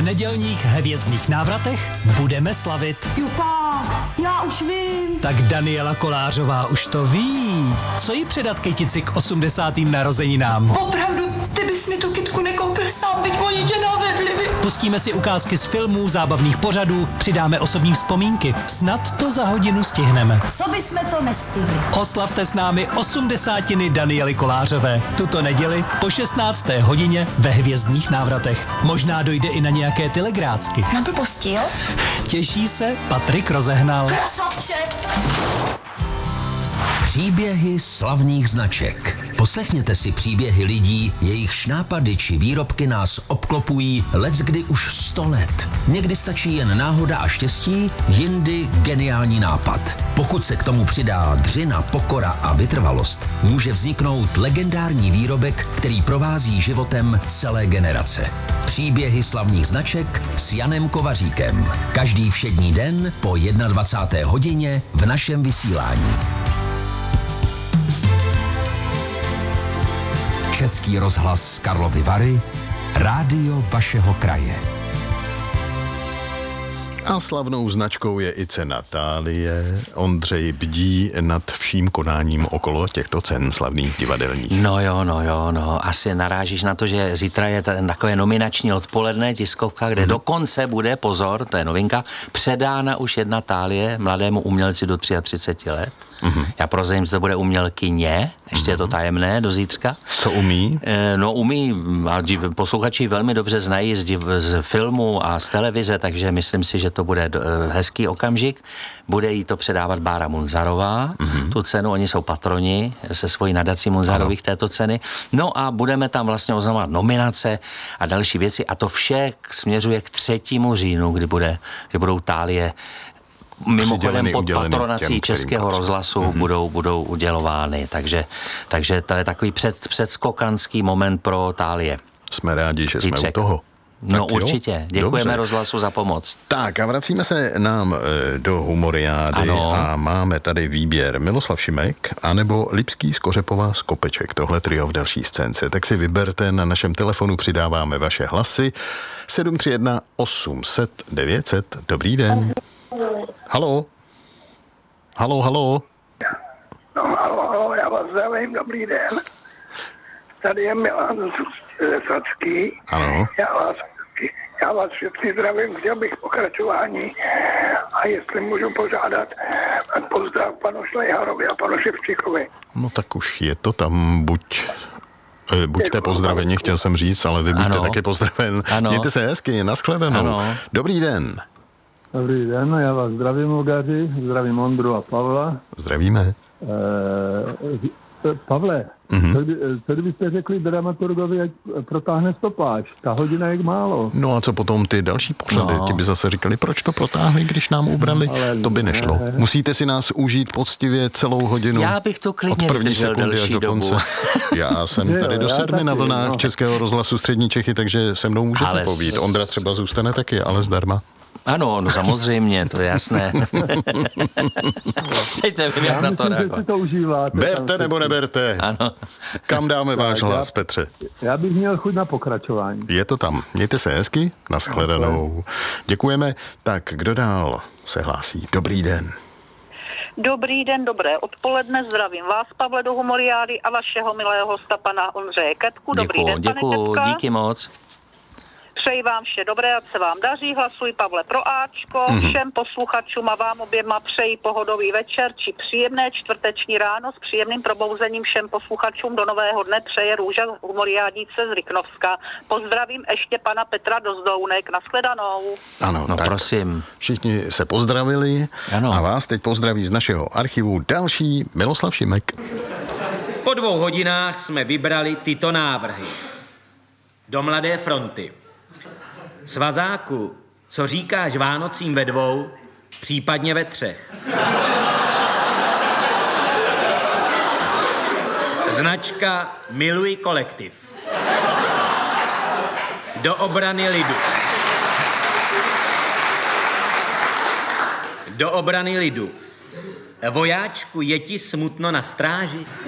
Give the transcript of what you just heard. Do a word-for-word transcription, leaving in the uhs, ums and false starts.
nedělních hvězdných návratech budeme slavit. Juta, já už vím. Tak Daniela Kolářová už to ví. Co jí předat kytici k osmdesátým narozeninám? Opravdu, ty bys mi tu kytku nekoupil sám, byť oni tě navedli. Pustíme si ukázky z filmů, zábavných pořadů, přidáme osobní vzpomínky. Snad to za hodinu stihneme. Co bysme to nestihli? Oslavte s námi osmdesátiny Daniely Kolářové. Tuto neděli po šestnácté hodině ve hvězdných návratech. Možná dojde i na nějaké telegrácky. Na blbosti, jo? Těší se Patrik Rozehnal. Krasavče! Příběhy slavných značek. Poslechněte si příběhy lidí, jejichž nápady či výrobky nás obklopují leckdy už sto let. Někdy stačí jen náhoda a štěstí, jindy geniální nápad. Pokud se k tomu přidá dřina, pokora a vytrvalost, může vzniknout legendární výrobek, který provází životem celé generace. Příběhy slavných značek s Janem Kovaříkem. Každý všední den po dvacáté jedné hodině v našem vysílání. Český rozhlas Karlovy Vary, rádio vašeho kraje. A slavnou značkou je i cena Thálie. Ondřej bdí nad vším konáním okolo těchto cen slavných divadelních. No jo, no jo, no. Asi narážíš na to, že zítra je takové nominační odpoledne tiskovka, kde hmm. dokonce bude, pozor, to je novinka, předána už jedna Thálie mladému umělci do třiceti tří let. Mm-hmm. Já prozradím, že to bude umělkyně, ještě mm-hmm. je to tajemné do zítřka. Co umí? E, no umí, a div, posluchači velmi dobře znají z, div, z filmu a z televize, takže myslím si, že to bude do, e, hezký okamžik. Bude jí to předávat Bára Munzarová, mm-hmm. tu cenu, oni jsou patroni se svojí nadací Munzarových této ceny. No a budeme tam vlastně oznamovat nominace a další věci a to vše směřuje k třetímu říjnu, kdy, bude, kdy budou Thálie mimochodem pod patronací Českého rozhlasu mm-hmm. budou, budou udělovány, takže, takže to je takový před, předskokanský moment pro Thálie. Jsme rádi, že Kyček. jsme u toho. No tak určitě, jo? děkujeme Dobře. rozhlasu za pomoc. Tak a vracíme se nám e, do Humoriády ano. A máme tady výběr Miloslav Šimek anebo Lipský z Kořepová z Kopeček, tohle trio v další scénce. Tak si vyberte, na našem telefonu přidáváme vaše hlasy sedm tři jedna osm set devět set. Dobrý den. Halo. Halo, halo. No, halo, halo, já vás zdravím, dobrý den. Tady je Milan Sacký. Ano. Já vás, já vás všechny zdravím, chtěl bych pokračování a jestli můžu požádat pozdrav panu Šlejharovi a panu Ševčíkovi. No tak už je to tam, buď... Buďte pozdraveni, chtěl jsem říct, ale vy buďte ano. taky pozdraven. Ano. Mějte se hezky, nashledanou. Ano. Dobrý den. Dobrý den, já vás zdravím, Lugaři, zdravím Ondru a Pavla. Zdravíme. E, Pavle, mm-hmm. co, co kdybyste řekli dramaturgovi, ať protáhne stopáž? Ta hodina je málo. No a co potom ty další pořady? No. Ti by zase říkali, proč to protáhli, když nám ubrali? Ale to by nešlo. Ne. Musíte si nás užít poctivě celou hodinu. Já bych to klidně od první sekundy až do konce. Já jsem tady jo, do sedmi na vlnách no. Českého rozhlasu Střední Čechy, takže se mnou můžete ale povít. S... Ondra třeba zůstane taky, ale zdarma. Ano, no samozřejmě, to je jasné. Teď nevím, jak na to reagovat. Berte nebo neberte. Ano. Kam dáme tak, váš hlas, já, Petře? Já bych měl chuť na pokračování. Je to tam. Mějte se hezky. Nashledanou. Děkujeme. Tak, kdo dál se hlásí? Dobrý den. Dobrý den, dobré odpoledne, zdravím vás, Pavle, do Humoriády a vašeho milého hosta, pana Ondřeje Ketku. Dobrý děkuju, den, děkuju, pane Ketka. Díky moc. Přeji vám vše dobré, ať se vám daří, hlasuj Pavle pro Ačko, mm-hmm. všem posluchačům a vám oběma přeji pohodový večer či příjemné čtvrteční ráno s příjemným probouzením všem posluchačům do nového dne přeje Růža Humoriádnice z Ryknovska. Pozdravím ještě pana Petra Dozdounek, nashledanou. Ano, no tak prosím. Všichni se pozdravili ano. A vás teď pozdraví z našeho archivu další Miloslav Šimek. Po dvou hodinách jsme vybrali tyto návrhy. Do Mladé fronty. Svazáku, co říkáš Vánocím ve dvou, případně ve třech. Značka Miluji kolektiv. Do obrany lidu. Do obrany lidu. Vojáčku, je ti smutno na stráži?